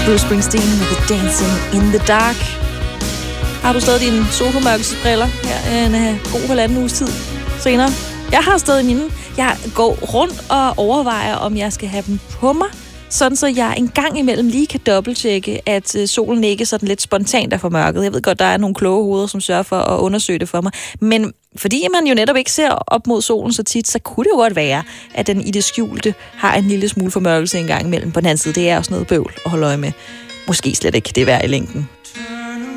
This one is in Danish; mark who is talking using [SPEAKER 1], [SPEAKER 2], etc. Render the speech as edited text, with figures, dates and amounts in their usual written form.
[SPEAKER 1] Bruce Springsteen med The Dancing in the Dark. Har du stadig dine solformørkelsesbriller her en god 1,5 uges tid senere? Jeg har stadig mine. Jeg går rundt og overvejer, om jeg skal have dem på mig, sådan så jeg en gang imellem lige kan dobbelttjekke, at solen ikke sådan lidt spontant er formørket. Jeg ved godt, der er nogle kloge hoveder, som sørger for at undersøge det for mig. Men fordi man jo netop ikke ser op mod solen så tit, så kunne det jo godt være, at den i det skjulte har en lille smule formørkelse en gang imellem. På den anden side, det er også noget bøvl at holde øje med. Måske slet ikke det værd i længden.